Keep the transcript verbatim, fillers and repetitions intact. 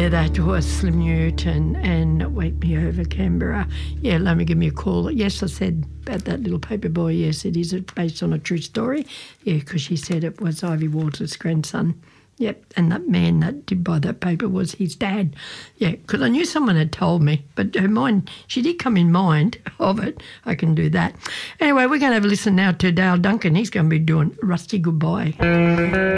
Yeah, that was Slim Newton and Wake Me Over Canberra. Yeah, let me give me a call. Yes, I said about that little paper boy. Yes, it is based on a true story. Yeah, because she said it was Ivy Waters' grandson. Yep, and that man that did buy that paper was his dad. Yeah, because I knew someone had told me, but her mind, she did come in mind of it. I can do that. Anyway, we're going to have a listen now to Dale Duncan. He's going to be doing Rusty Goodbye.